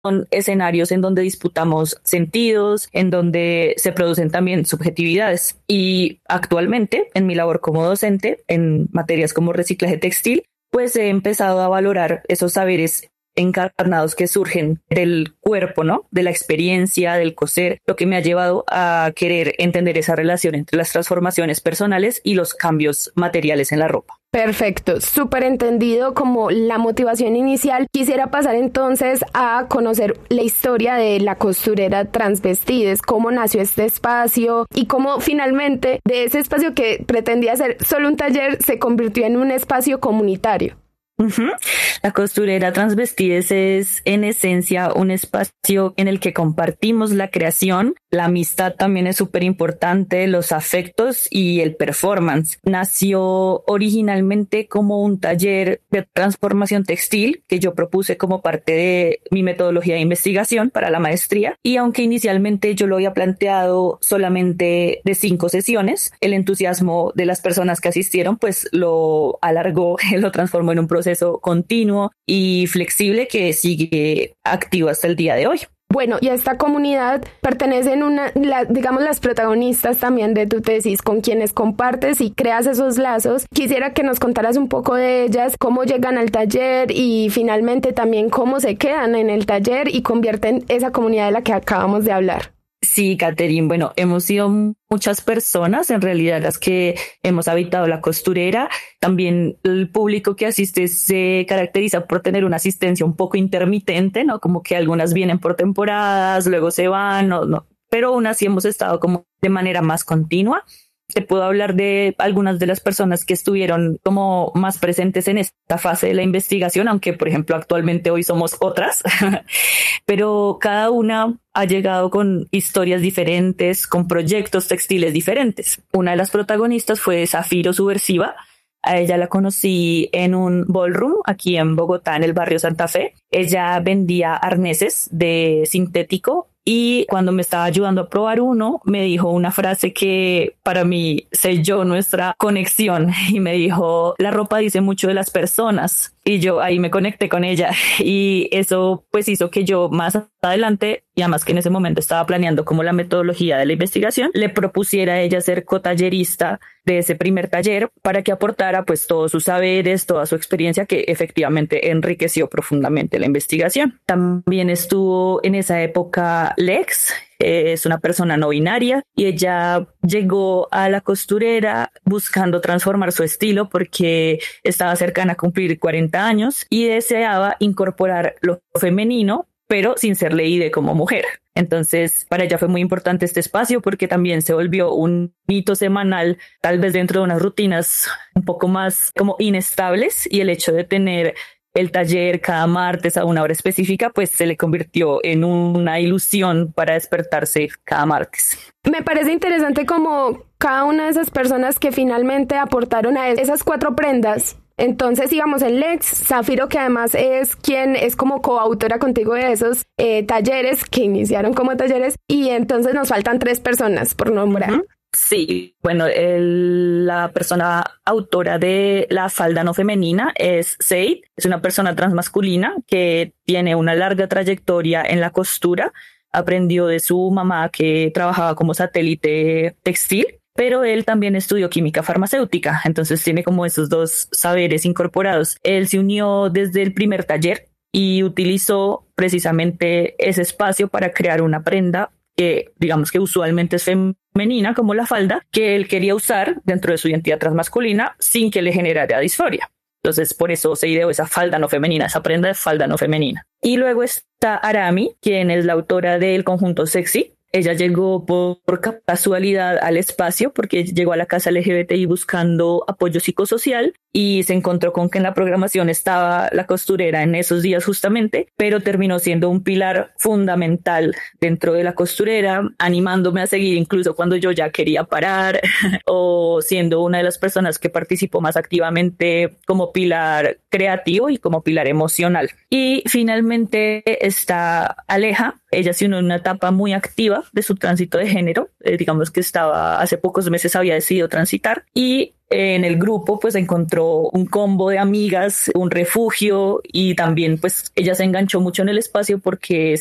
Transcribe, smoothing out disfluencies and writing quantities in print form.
escenarios en donde disputamos sentidos, en donde se producen también subjetividades. Y actualmente, en mi labor como docente, en materias como reciclaje textil, pues he empezado a valorar esos saberes encarnados que surgen del cuerpo, ¿no? De la experiencia, del coser, lo que me ha llevado a querer entender esa relación entre las transformaciones personales y los cambios materiales en la ropa. Perfecto, súper entendido como la motivación inicial. Quisiera pasar entonces a conocer la historia de la costurera Transvestides, cómo nació este espacio y cómo finalmente de ese espacio que pretendía ser solo un taller se convirtió en un espacio comunitario. Uh-huh. La costurera Transvestides es en esencia un espacio en el que compartimos la creación, la amistad también es súper importante, los afectos y el performance. Nació originalmente como un taller de transformación textil que yo propuse como parte de mi metodología de investigación para la maestría, y aunque inicialmente yo lo había planteado solamente de 5 sesiones, el entusiasmo de las personas que asistieron pues lo alargó, lo transformó en un proceso continuo y flexible que sigue activo hasta el día de hoy. Bueno, y a esta comunidad pertenecen digamos, las protagonistas también de tu tesis, con quienes compartes y creas esos lazos. Quisiera que nos contaras un poco de ellas, cómo llegan al taller y finalmente también cómo se quedan en el taller y convierten esa comunidad de la que acabamos de hablar. Sí, Catherine, bueno, hemos sido muchas personas en realidad las que hemos habitado la costurera. También el público que asiste se caracteriza por tener una asistencia un poco intermitente, ¿no? Como que algunas vienen por temporadas, luego se van, no, pero aún así hemos estado como de manera más continua. Te puedo hablar de algunas de las personas que estuvieron como más presentes en esta fase de la investigación, aunque por ejemplo actualmente hoy somos otras, pero cada una ha llegado con historias diferentes, con proyectos textiles diferentes. Una de las protagonistas fue Zafiro Subversiva. A ella la conocí en un ballroom aquí en Bogotá, en el barrio Santa Fe. Ella vendía arneses de sintético y cuando me estaba ayudando a probar uno, me dijo una frase que para mí selló nuestra conexión y me dijo: la ropa dice mucho de las personas. Y yo ahí me conecté con ella y eso pues hizo que yo más adelante, y además que en ese momento estaba planeando como la metodología de la investigación, le propusiera a ella ser cotallerista de ese primer taller para que aportara pues todos sus saberes, toda su experiencia, que efectivamente enriqueció profundamente la investigación. También estuvo en esa época Lex, es una persona no binaria y ella llegó a la costurera buscando transformar su estilo porque estaba cercana a cumplir 40 años y deseaba incorporar lo femenino, pero sin ser leída como mujer. Entonces, para ella fue muy importante este espacio porque también se volvió un hito semanal, tal vez dentro de unas rutinas un poco más como inestables, y el hecho de tener el taller cada martes a una hora específica, pues se le convirtió en una ilusión para despertarse cada martes. Me parece interesante como cada una de esas personas que finalmente aportaron a esas 4 prendas. Entonces, digamos, en Lex, Zafiro, que además es quien es como coautora contigo de esos talleres que iniciaron como talleres, y entonces nos faltan 3 personas por nombrar. Uh-huh. Sí, bueno, la persona autora de la falda no femenina es Seid, es una persona transmasculina que tiene una larga trayectoria en la costura, aprendió de su mamá que trabajaba como satélite textil, pero él también estudió química farmacéutica, entonces tiene como esos 2 saberes incorporados. Él se unió desde el primer taller y utilizó precisamente ese espacio para crear una prenda que digamos que usualmente es femenina, como la falda, que él quería usar dentro de su identidad transmasculina sin que le generara disforia. Entonces, por eso se ideó esa falda no femenina, esa prenda de falda no femenina. Y luego está Arami, quien es la autora del conjunto Sexy. Ella llegó por casualidad al espacio porque llegó a la casa LGBTI buscando apoyo psicosocial y se encontró con que en la programación estaba la costurera en esos días justamente, pero terminó siendo un pilar fundamental dentro de la costurera, animándome a seguir incluso cuando yo ya quería parar o siendo una de las personas que participó más activamente como pilar creativo y como pilar emocional. Y finalmente está Aleja. Ella se unió en una etapa muy activa de su tránsito de género, digamos que hace pocos meses había decidido transitar, y en el grupo pues encontró un combo de amigas, un refugio y también pues ella se enganchó mucho en el espacio porque